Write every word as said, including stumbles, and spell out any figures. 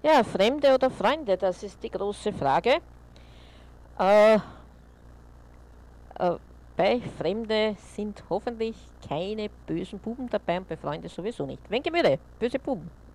Ja, Fremde oder Freunde, das ist die große Frage. Äh, äh, Bei Fremde sind hoffentlich keine bösen Buben dabei und bei Freunden sowieso nicht. Wenn Gemüse, böse Buben.